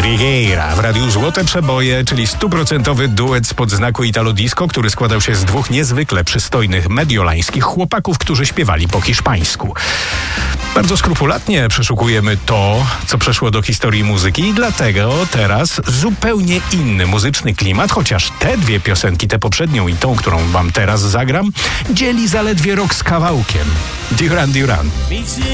Trigueira w Radiu Złote Przeboje, czyli 100% duet spod znaku Italo Disco, który składał się z dwóch niezwykle przystojnych mediolańskich chłopaków, którzy śpiewali po hiszpańsku. Bardzo skrupulatnie przeszukujemy to, co przeszło do historii muzyki i dlatego teraz zupełnie inny muzyczny klimat, chociaż te dwie piosenki, tę poprzednią i tą, którą wam teraz zagram, dzieli zaledwie rok z kawałkiem. Duran Duran.